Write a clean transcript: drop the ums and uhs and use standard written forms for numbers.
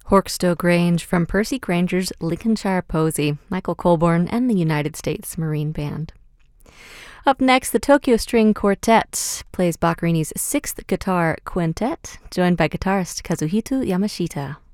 Horkstowe Grange from Percy Granger's Lincolnshire Posy, Michael Colborne and the United States Marine Band. Up next, the Tokyo String Quartet plays Boccherini's 6th Guitar Quintet, joined by guitarist Kazuhito Yamashita.